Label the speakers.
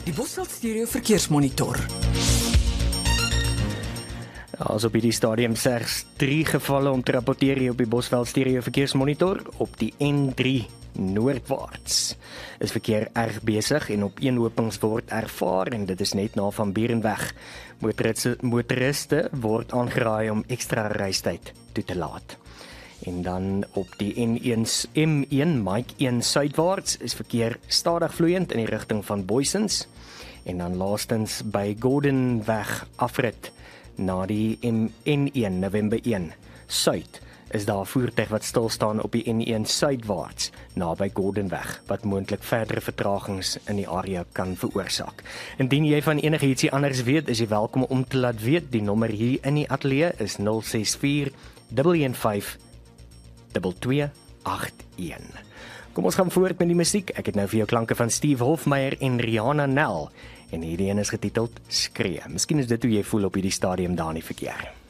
Speaker 1: Die Bosveld Stereo Verkeersmonitor.
Speaker 2: As op hierdie stadium slegs 3 gevalle om te rapporteer hier op die Bosveld Stereo Verkeersmonitor op die N3 noordwaarts. Is verkeer erg besig en opeenhopings word ervaar en dit is net na Van Burenweg. Motoriste word aangeraai om ekstra reistyd toe te laat. En dan op die M1 Mike 1 suidwaarts is verkeer stadig vloeiend in die rigting van Boysens. En dan laastens by Gordonweg afrit na die N1 November 1 suid is daar 'n voertuig wat stil staan op die N1 suidwaarts naby Gordonweg wat moontlik verdere vertragings in die area kan veroorsaak. Indien jy van enigietsie anders weet, is jy welkom om te laat weet. Die nommer hier in die ateljee is 064 115 2281. Kom ons gaan voort met die musiek. Ek het nou vir jou klanke van Steve Hofmeyer en Rihanna Nel en hierdie een is getiteld Skree. Miskien is dit hoe jy voel op hierdie stadium daar in die verkeer.